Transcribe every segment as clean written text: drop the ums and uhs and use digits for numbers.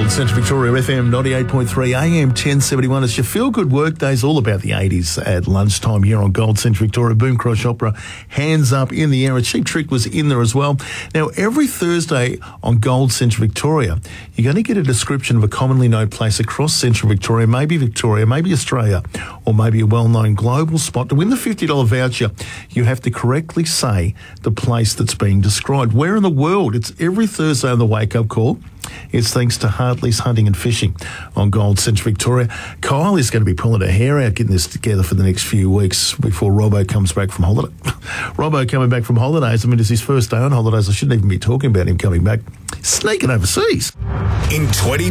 Gold Central Victoria, FM 98.3, AM 1071. It's your feel-good work days, all about the 80s at lunchtime here on Gold Central Victoria. Boom Crush Opera, Hands Up in the Air. A Cheap Trick was in there as well. Now, every Thursday on Gold Central Victoria, you're going to get a description of a commonly known place across Central Victoria, maybe Australia, or maybe a well-known global spot. To win the $50 voucher, you have to correctly say the place that's being described. Where in the world? It's every Thursday on the wake-up call. It's thanks to Hartley's Hunting and Fishing on Gold Central Victoria. Kyle is going to be pulling her hair out, getting this together for the next few weeks before Robbo comes back from holiday. Robbo coming back from holidays. I mean, it's his first day on holidays. I shouldn't even be talking about him coming back. Sneaking overseas. In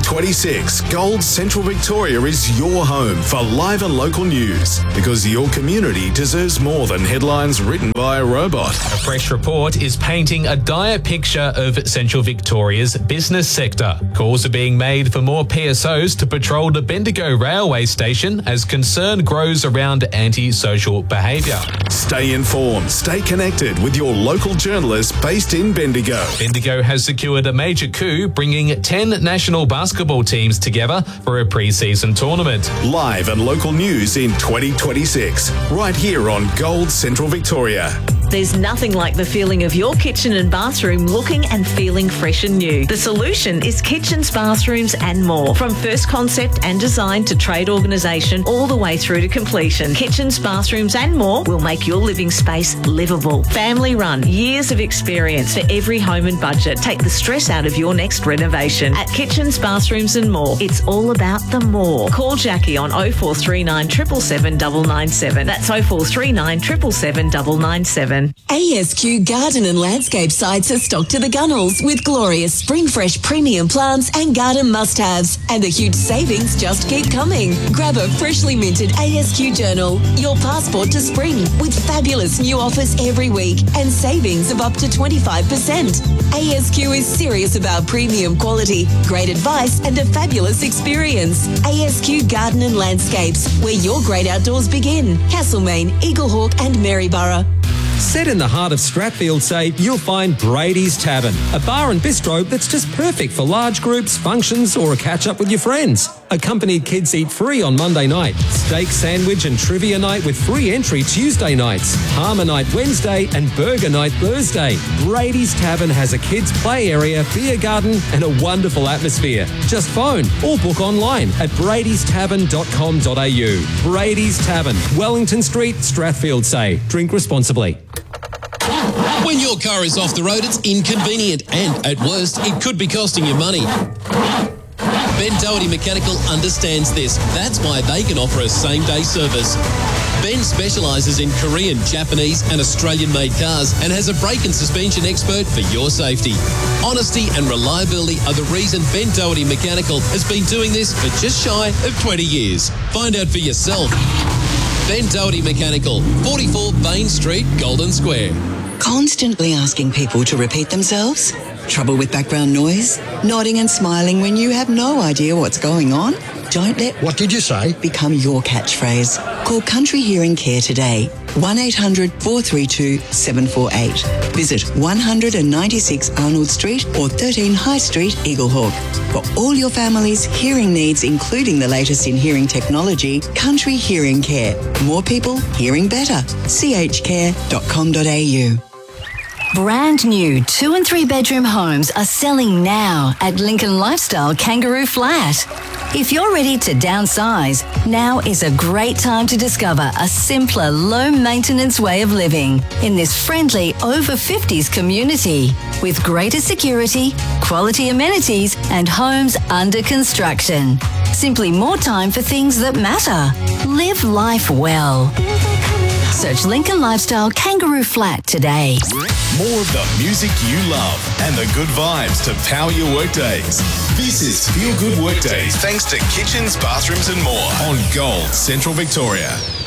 2026, Gold Central Victoria is your home for live and local news, because your community deserves more than headlines written by a robot. A fresh report is painting a dire picture of Central Victoria's business sector. Calls are being made for more PSOs to patrol the Bendigo railway station as concern grows around antisocial behaviour. Stay informed, stay connected with your local journalists based in Bendigo. Bendigo has secured a major coup, bringing 10 national basketball teams together for a pre-season tournament. Live and local news in 2026, right here on Gold Central Victoria. There's nothing like the feeling of your kitchen and bathroom looking and feeling fresh and new. The solution is Kitchens, Bathrooms and More. From first concept and design to trade organisation, all the way through to completion, Kitchens, Bathrooms and More will make your living space livable. Family run, years of experience for every home and budget. Take the stress out of your next renovation. At Kitchens, Bathrooms and More, it's all about the more. Call Jackie on 0439 777 997. That's 0439 777 997. ASQ Garden and Landscape sites are stocked to the gunnels with glorious spring fresh premium plants and garden must-haves. And the huge savings just keep coming. Grab a freshly minted ASQ journal, your passport to spring, with fabulous new offers every week and savings of up to 25%. ASQ is serious about premium quality, great advice and a fabulous experience. ASQ Garden and Landscapes, where your great outdoors begin. Castlemaine, Eaglehawk and Maryborough. Set in the heart of Strathfield, you'll find Brady's Tavern, a bar and bistro that's just perfect for large groups, functions, or a catch-up with your friends. Accompanied kids eat free on Monday night, steak sandwich and trivia night with free entry Tuesday nights, Harmour night Wednesday and burger night Thursday. Brady's Tavern has a kids' play area, beer garden and a wonderful atmosphere. Just phone or book online at bradystavern.com.au. Brady's Tavern, Wellington Street, Strathfield. Drink responsibly. When your car is off the road, it's inconvenient and, at worst, it could be costing you money. Ben Doherty Mechanical understands this. That's why they can offer a same-day service. Ben specialises in Korean, Japanese and Australian-made cars and has a brake and suspension expert for your safety. Honesty and reliability are the reason Ben Doherty Mechanical has been doing this for just shy of 20 years. Find out for yourself. Ben Doherty Mechanical, 44 Bain Street, Golden Square. Constantly asking people to repeat themselves? Trouble with background noise? Nodding and smiling when you have no idea what's going on? Don't let "What did you say?" become your catchphrase. Call Country Hearing Care today. 1800 432 748. Visit 196 Arnold Street or 13 High Street, Eaglehawk. For all your family's hearing needs, including the latest in hearing technology, Country Hearing Care. More people hearing better. chcare.com.au. Brand new 2 and 3 bedroom homes are selling now at Lincoln Lifestyle Kangaroo Flat. If you're ready to downsize, now is a great time to discover a simpler, low-maintenance way of living in this friendly over-50s community with greater security, quality amenities and homes under construction. Simply more time for things that matter. Live life well. Search Lincoln Lifestyle Kangaroo Flat today. More of the music you love and the good vibes to power your workdays. This is Feel Good Workdays, thanks to Kitchens, Bathrooms and More on Gold Central Victoria.